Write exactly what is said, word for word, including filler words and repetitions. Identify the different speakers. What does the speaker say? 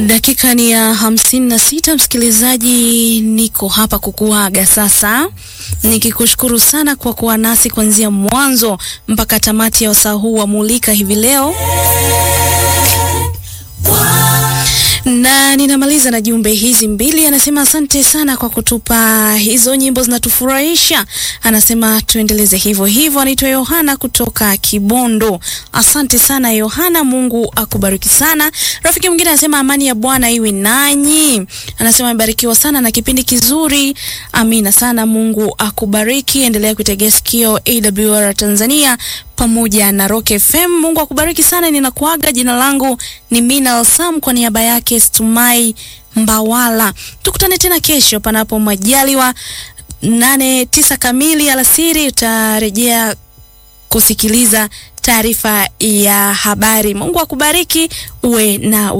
Speaker 1: Dakika ni ya hamsini na sita, msikilizaji, niko hapa kukuaga sasa, nikikushukuru sana kwa kuwa nasi kuanzia mwanzo mpaka tamati ya wasaa huu wa Mulika hivi leo. Na ninamaliza na jumbe hizi mbili. Anasema asante sana kwa kutupa hizo nyimbo, zinatufurahisha. Anasema tuendeleze hivyo hivyo. Anaitwa Yohana kutoka Kibondo. Asante sana Yohana, Mungu akubariki sana. Rafiki mwingine anasema amani ya Bwana iwe nanyi. Anasema amebarikiwa sana na kipindi kizuri. Amina sana, Mungu akubariki. Endelea kutegea sikio A W R Tanzania pamoja na Rock F M. Mungu akubariki sana. Ninakuaga, jina langu ni Minal Sam, kwa niaba yake Stumai Mbawala. Tukutane tena kesho panapo majaliwa, nane tisa kamili alasiri. Utarejea kusikiliza taarifa ya habari. Mungu akubariki, uwe na